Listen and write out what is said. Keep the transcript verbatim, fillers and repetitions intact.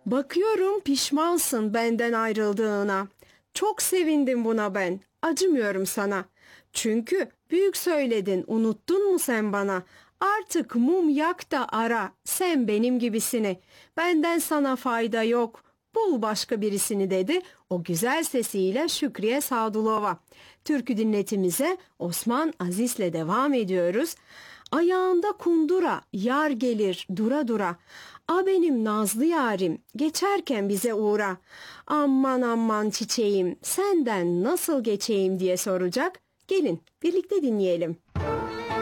Bakıyorum pişmansın benden ayrıldığına. Çok sevindim buna ben. Acımıyorum sana. Çünkü büyük söyledin, unuttun mu sen bana? Artık mum yak da ara, sen benim gibisini. Benden sana fayda yok. Bul başka birisini dedi o güzel sesiyle Şükriye Sadulova. Türkü dinletimize Osman Aziz'le devam ediyoruz. Ayağında kundura, yar gelir dura dura. A benim nazlı yarim, geçerken bize uğra. Aman aman çiçeğim, senden nasıl geçeyim diye soracak. Gelin birlikte dinleyelim.